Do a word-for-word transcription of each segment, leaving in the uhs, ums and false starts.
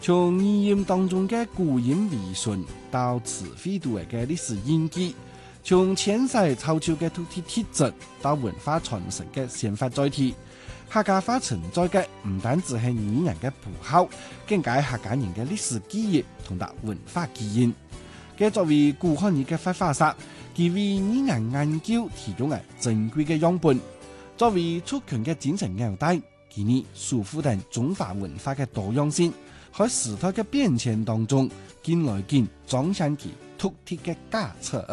從語言當中嘅古音微順到詞彙度嘅歷史印記，從遷徙草丘嘅土地特質到文化傳承嘅先發載體，客家話存在嘅唔單止係語言嘅符號，更加係客家人嘅歷史記憶同埋文化基因。嘅作為古漢語嘅發話術，佢為語言研究提供嘅珍貴嘅樣本。作為出強嘅精神紐帶，佢呢束縛定中華文化嘅多樣性，喺時代嘅變遷當中，見來見彰顯其獨特嘅價值。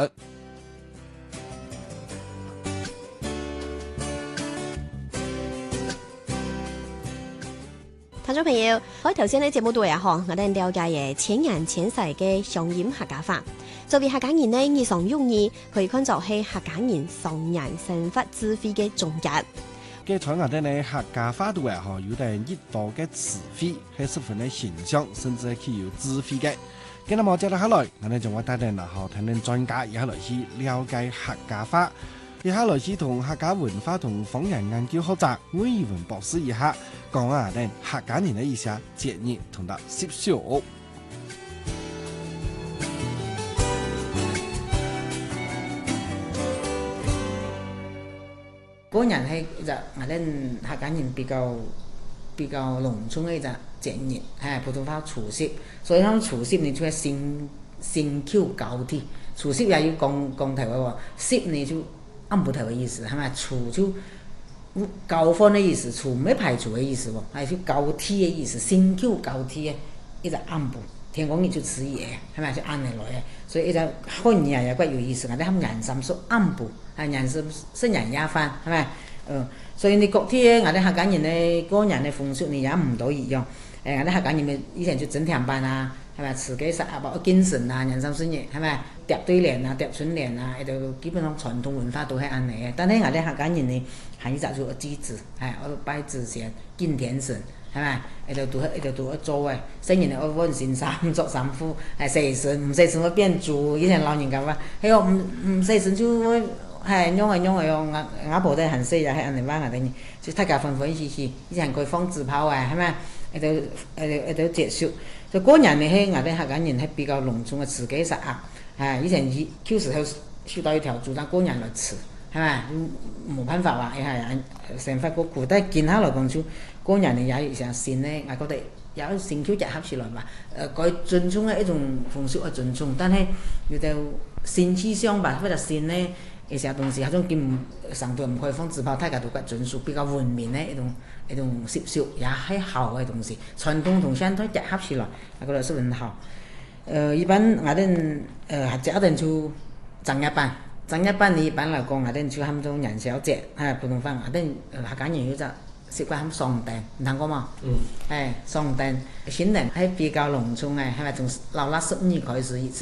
聽眾朋友，喺頭先呢節目度呀，嗬，我哋了解嘅千人千世嘅鄉音客家話。作為客家人呢，日常用語可以看作係客家人常人生活智慧嘅總結。 嘅在我哋呢客家話度呀，嗬，有啲一多嘅詞彙係十分嘅形象，甚至係具有智慧嘅。咁那麼接落下來，我哋仲會帶啲嗱嗬，聽聽專家一下來去了解客家話。一下來去同客家文化同方言研究學者魏以文博士一下講下呢客家人的一些節日同埋習俗。 過年係一隻我哋客家人比較比較隆重嘅一隻節日，係普通話除夕，所以講除夕呢就係新新舊交替，除夕也要講講台話喎，夕呢就暗部頭嘅意思，係咪？除就交換嘅意思，除唔係排除嘅意思喎，係就交替嘅意思，新舊交替嘅一隻暗部。聽講你就遲嘢，係咪？就按嚟來嘅，所以一隻漢語也係有意思。我哋喊人心說暗部，係人心生人也翻，係咪？嗯，所以你各天我哋客家人嘅個人嘅風俗你也唔到一樣。誒，我哋客家人咪以前就整甜班啊，係咪？自己食啊，包括精神啊，人心生嘢，係咪？疊對聯啊，疊春聯啊，喺度基本上傳統文化都係按嚟嘅。但係我哋客家人呢，係一隻做祭祀，係我拜祖先、敬天神。係咪？喺度做喺度做一做嘅，新年我換新衫着衫褲，係四神唔四神我變豬。以前老人家話，係我唔唔四神就係樣係樣係樣，阿阿婆都係很細呀，係人哋話我哋，就大家分分析析，以前可以放紙炮啊，係咪？喺度喺度喺度節俗，就過年呢係我哋客家人係比較隆重嘅自己食啊，係以前以舊時候收到一條豬，但過年來吃，係咪？冇辦法話，係成發個古代見下來講就。過年呢也成善呢，我覺得有成橋結合起來嘛。誒，佢尊重嘅一種風俗嘅尊重，但係有啲善思想吧，或者善呢一些東西，嗰種見上台唔可以放紙炮，大家都覺尊重比較文明嘅一種一種習俗，也係好嘅東西。傳統同現代結合起來，我覺得是很好。誒、呃，一般我哋誒食一定就正一班，正一班呢一般嚟講，我哋就喊做元宵節，係普通話，我哋客家人有隻。習慣喊喪訂，唔聽過嘛？嗯。誒，喪訂新年係比較隆重嘅，係咪從老臘十五年開始？